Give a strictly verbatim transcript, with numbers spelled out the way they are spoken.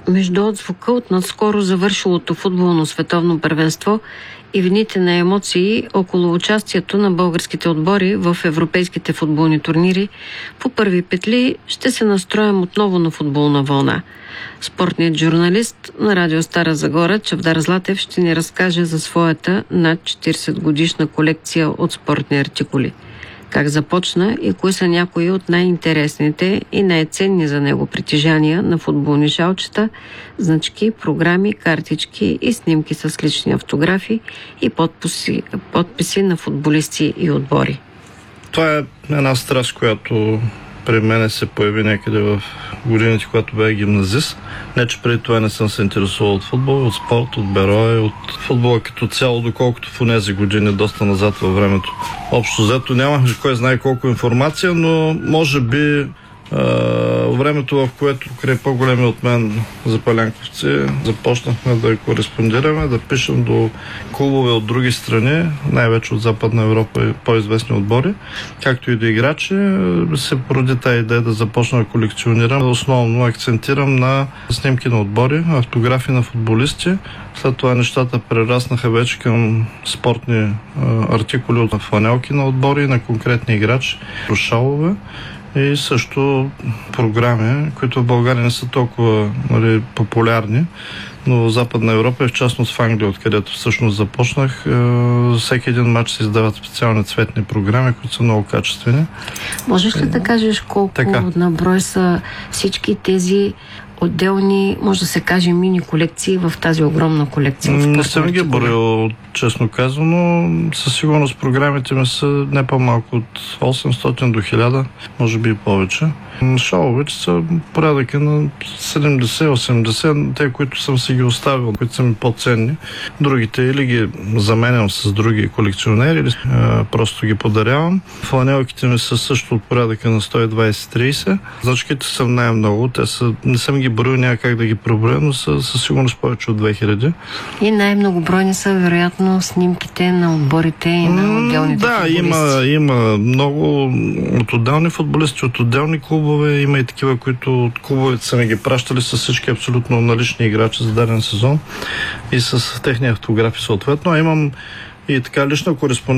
Между отзвука от наскоро завършилото футболно световно първенство и вните на емоции около участието на българските отбори в европейските футболни турнири, по първи петли ще се настроим отново на футболна вълна. Спортният журналист на Радио Стара Загора Чавдар Златев ще ни разкаже за своята над четиридесет годишна колекция от спортни артикули. Как започна и кои са някои от най-интересните и най-ценни за него притежания на футболни шалчета, значки, програми, картички и снимки с лични автографи и подписи, подписи на футболисти и отбори. Това е една страст, която при мене се появи някъде в годините, когато бях гимназист. Не, че преди това не съм се интересувал от футбол, от спорт, от берое, от футбола като цяло, доколкото в онези години, доста назад във времето. Общо взето нямах кой знае колко информация, но може би Uh, времето, в което край по-големи от мен запалянковци започнахме да кореспондираме, да пишем до клубове от други страни, най-вече от Западна Европа и по-известни отбори, както и до играчи, се породи тази идея да започна да колекционирам. Основно акцентирам на снимки на отбори, автографи на футболисти. След това нещата прераснаха вече към спортни uh, артикули от фланелки на отбори, на конкретни играчи, шалове. И също програми, които в България не са толкова, нали, популярни, но в Западна Европа и в частност в Англия, откъдето всъщност започнах, е, всеки един матч се издават специални цветни програми, които са много качествени. Можеш ли да кажеш колко така на брой са всички тези отделни, може да се каже, мини колекции в тази огромна колекция? Не съм ги броил, честно казано. Със сигурност програмите ми са не по-малко от осемстотин до хиляда, може би и повече. Шаловете са порядъка на седемдесет-осемдесет, те, които съм си ги оставил, които са ми по-ценни. Другите или ги заменям с други колекционери, или а, просто ги подарявам. Фланелките ми са също от порядъка на сто и двадесет-тридесет. Значките са най-много, те са, не съм ги броил, няма как да ги преброя, но са със сигурност повече от две хиляди. И най-многобройни са вероятно снимките на отборите и на отделните да, футболисти. Да, има, има много от отделни футболисти, от отделни клубове. Има и такива, които от клубовете са ми ги пращали с всички абсолютно налични играчи за даден сезон и с техни автографи съответно. А имам и така лична кореспонденция